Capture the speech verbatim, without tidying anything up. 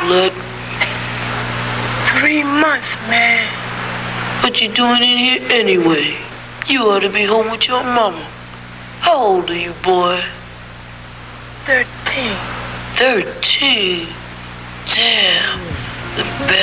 blood. Three months, man. What you doing in here anyway? You ought to be home with your mama. How old are you, boy? Thirteen. Thirteen? Damn. The